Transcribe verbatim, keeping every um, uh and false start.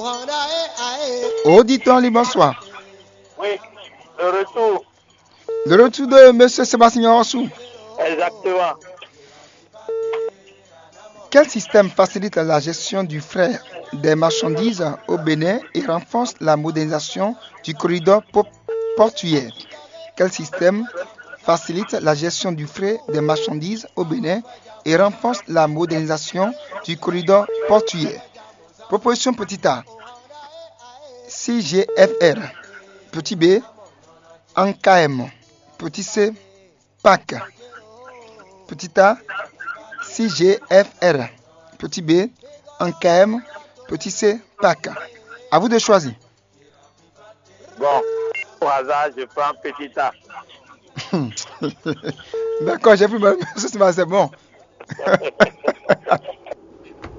Auditeur, bonsoir. Oui, le retour. Le retour de M. Sébastien Rossou. Exactement. Quel système facilite la gestion du fret des marchandises au Bénin et renforce la modernisation du corridor portuaire? Quel système facilite la gestion du fret des marchandises au Bénin et renforce la modernisation du corridor portuaire? Proposition petit A, C G F R. Petit B, N K M. Petit C, P A C. Petit A, C G F R. Petit B, N K M. Petit C, P A C. À vous de choisir. Bon, au hasard, je prends petit A. D'accord, j'ai pris ma... C'est bon.